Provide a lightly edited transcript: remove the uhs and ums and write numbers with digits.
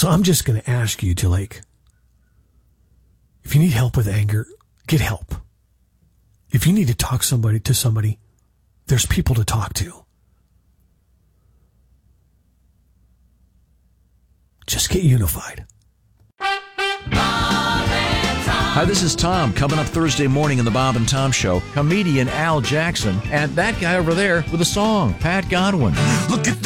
So I'm just going to ask you to, like, if you need help with anger, get help. If you need to talk to somebody, there's people to talk to. Just get unified. Hi, this is Tom. Coming up Thursday morning in the Bob and Tom Show, comedian Al Jackson and that guy over there with a song, Pat Godwin. Look at